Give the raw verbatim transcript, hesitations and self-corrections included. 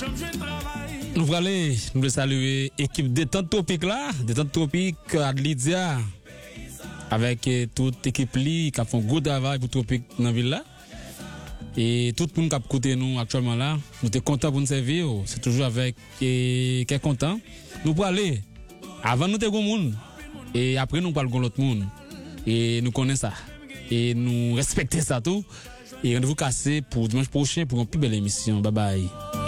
Nous voulons aller, nous voulons saluer l'équipe Détente Tropique là, Détente Tropique à Lydia, avec euh, toute l'équipe li qui a fait un gros travail pour Tropique dans la ville là. Et tout le monde qui a écouté nous actuellement là, nous sommes contents pour nous servir. C'est toujours avec et qui est content. Nous pour aller, avant nous sommes monde, et après nous parlons l'autre monde. Et nous connaissons ça. Et nous respectons ça tout. Et rendez-vous cassé pour dimanche prochain pour une plus belle émission. Bye bye.